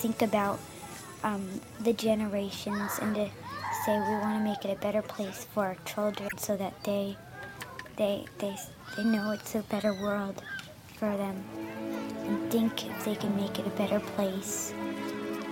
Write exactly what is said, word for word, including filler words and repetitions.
think about um, the generations and to say we want to make it a better place for our children so that they they they they know it's a better world for them and think if they can make it a better place.